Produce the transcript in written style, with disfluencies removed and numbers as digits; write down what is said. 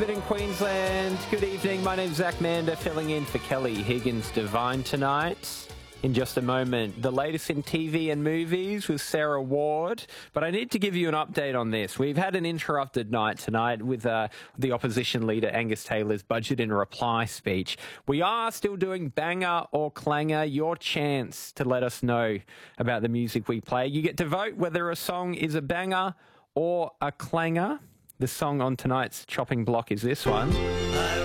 Brisbane in Queensland. Good evening. My name's Zach Mander, filling in for Kelly Higgins Divine tonight. In just a moment, the latest in TV and movies with Sarah Ward. But I need to give you an update on this. We've had an interrupted night tonight with the opposition leader Angus Taylor's budget in reply speech. We are still doing banger or clanger. Your chance to let us know about the music we play. You get to vote whether a song is a banger or a clanger. The song on tonight's chopping block is this one.